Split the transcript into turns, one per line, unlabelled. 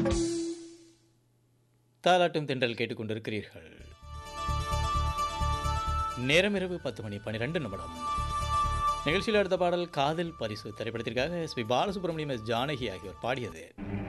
தாலாட்டும் தென்றல் கேட்டுக்கொண்டிருக்கிறீர்கள். நேரம் இரவு 10:12 நிகழ்ச்சியில் அடுத்த பாடல் காதல் பரிசு திரைப்படத்திற்காக S. B. Balasubramaniam, S. Janaki ஆகியோர் பாடியது.